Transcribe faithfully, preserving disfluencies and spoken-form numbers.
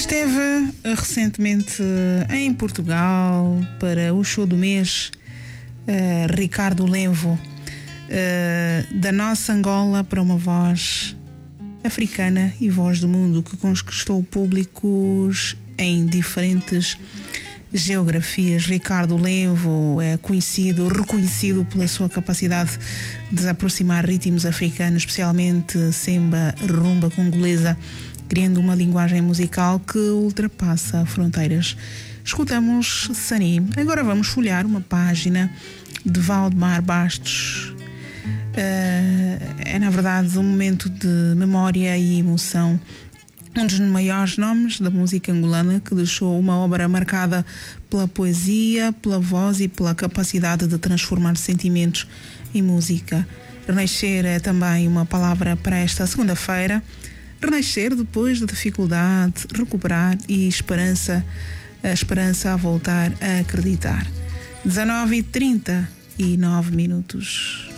Esteve recentemente em Portugal para o show do mês, uh, Ricardo Lenvo, uh, da nossa Angola para uma voz africana e voz do mundo, que conquistou públicos em diferentes geografias. Ricardo Lenvo é conhecido, reconhecido pela sua capacidade de aproximar ritmos africanos, especialmente semba, rumba congolesa, criando uma linguagem musical que ultrapassa fronteiras. Escutamos Sani. Agora vamos folhear uma página de Valdemar Bastos. É, na verdade, um momento de memória e emoção. Um dos maiores nomes da música angolana, que deixou uma obra marcada pela poesia, pela voz e pela capacidade de transformar sentimentos em música. Renascer é também uma palavra para esta segunda-feira. Renascer depois da dificuldade, recuperar e esperança, a esperança a voltar a acreditar. dezanove e trinta e nove minutos.